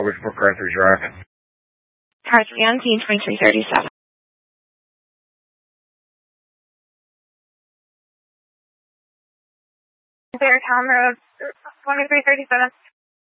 which car 3 driving? Car 3 on scene, 2337. Beartown Road, 2337.